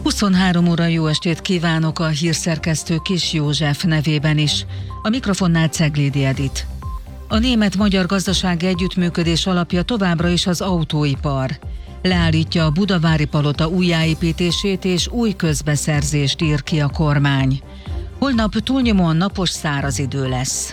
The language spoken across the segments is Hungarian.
23 óra jó estét kívánok a hírszerkesztő Kis József nevében is. A mikrofonnál Ceglédi Edit. A német-magyar gazdasági együttműködés alapja továbbra is az autóipar. Leállítja a Budavári Palota újjáépítését és új közbeszerzést ír ki a kormány. Holnap túlnyomóan napos, száraz idő lesz.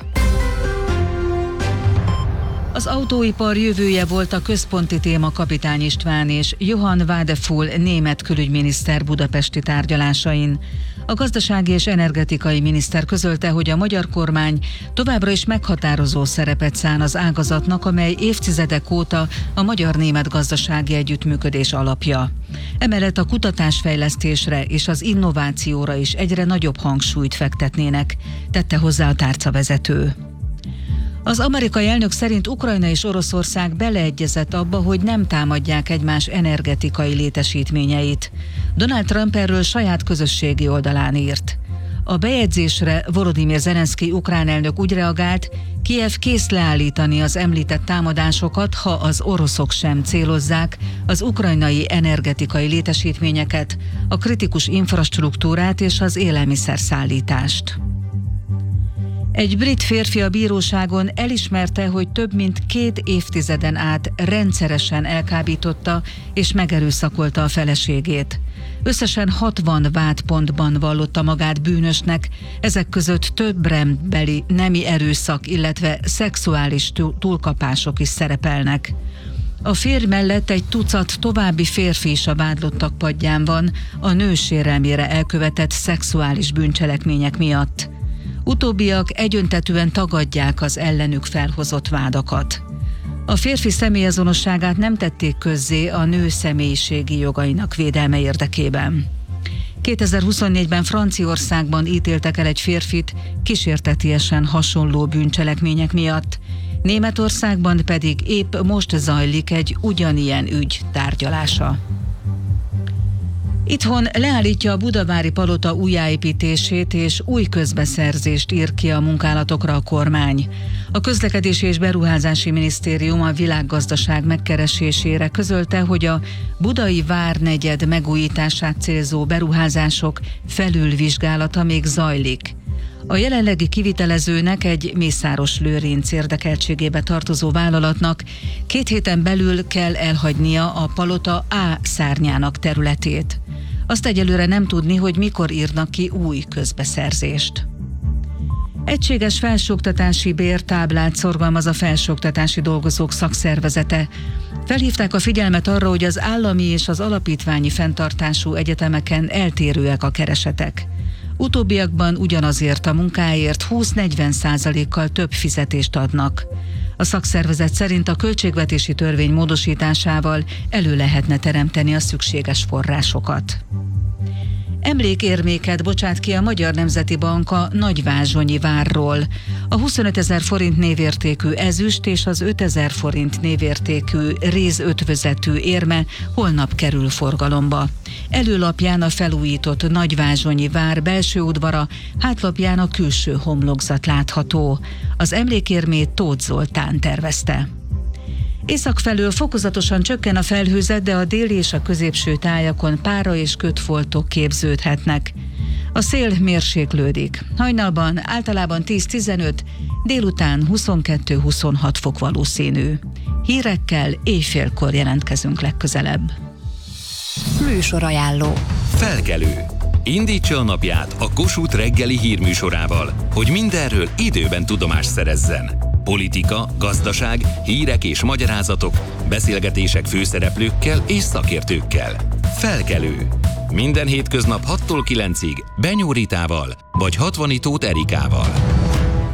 Az autóipar jövője volt a központi téma Kapitány István és Johann Wadephul német külügyminiszter budapesti tárgyalásain. A gazdasági és energetikai miniszter közölte, hogy a magyar kormány továbbra is meghatározó szerepet szán az ágazatnak, amely évtizedek óta a magyar-német gazdasági együttműködés alapja. Emellett a kutatásfejlesztésre és az innovációra is egyre nagyobb hangsúlyt fektetnének, tette hozzá a tárcavezető. Az amerikai elnök szerint Ukrajna és Oroszország beleegyezett abba, hogy nem támadják egymás energetikai létesítményeit. Donald Trump erről saját közösségi oldalán írt. A bejegyzésre Volodymyr Zelenszkij ukrán elnök úgy reagált, Kijev kész leállítani az említett támadásokat, ha az oroszok sem célozzák az ukrajnai energetikai létesítményeket, a kritikus infrastruktúrát és az élelmiszerszállítást. Egy brit férfi a bíróságon elismerte, hogy több mint 2 évtizeden át rendszeresen elkábította és megerőszakolta a feleségét. Összesen 60 vádpontban vallotta magát bűnösnek, ezek között több rendbeli nemi erőszak, illetve szexuális túlkapások is szerepelnek. A férj mellett egy tucat további férfi is a vádlottak padján van a nő sérelmére elkövetett szexuális bűncselekmények miatt. Utóbbiak egyöntetűen tagadják az ellenük felhozott vádakat. A férfi személyazonosságát nem tették közzé a nő személyiségi jogainak védelme érdekében. 2024-ben Franciaországban ítéltek el egy férfit kísértetiesen hasonló bűncselekmények miatt, Németországban pedig épp most zajlik egy ugyanilyen ügy tárgyalása. Itthon leállítja a Budavári Palota újjáépítését és új közbeszerzést ír ki a munkálatokra a kormány. A Közlekedési és Beruházási Minisztérium a világgazdaság megkeresésére közölte, hogy a budai várnegyed megújítását célzó beruházások felülvizsgálata még zajlik. A jelenlegi kivitelezőnek, egy Mészáros Lőrinc érdekeltségébe tartozó vállalatnak 2 héten belül kell elhagynia a Palota A szárnyának területét. Azt egyelőre nem tudni, hogy mikor írnak ki új közbeszerzést. Egységes felsőoktatási bértáblát szorgalmaz a Felsőoktatási Dolgozók Szakszervezete. Felhívták a figyelmet arra, hogy az állami és az alapítványi fenntartású egyetemeken eltérőek a keresetek. Utóbbiakban ugyanazért a munkáért 20-40%-kal több fizetést adnak. A szakszervezet szerint a költségvetési törvény módosításával elő lehetne teremteni a szükséges forrásokat. Emlékérméket bocsát ki a Magyar Nemzeti Bank a Nagyvázsonyi várról. A 25 000 forint névértékű ezüst és az 5 000 forint névértékű rézötvözetű érme holnap kerül forgalomba. Előlapján a felújított Nagyvázsonyi vár belső udvara, hátlapján a külső homlokzat látható. Az emlékérmét Tóth Zoltán tervezte. Észak felől fokozatosan csökken a felhőzet, de a déli és a középső tájakon pára és kötfoltok képződhetnek. A szél mérséklődik. Hajnalban általában 10-15, délután 22-26 fok valószínű. Hírekkel éjfélkor jelentkezünk legközelebb. Műsorajánló. Felkelő. Indítsa a napját a Kossuth reggeli hírműsorával, hogy mindenről időben tudomást szerezzen. Politika, gazdaság, hírek és magyarázatok, beszélgetések főszereplőkkel és szakértőkkel. Felkelő. Minden hétköznap 6-tól 9-ig Benyó Ritával vagy Hatvani Tóth Erikával.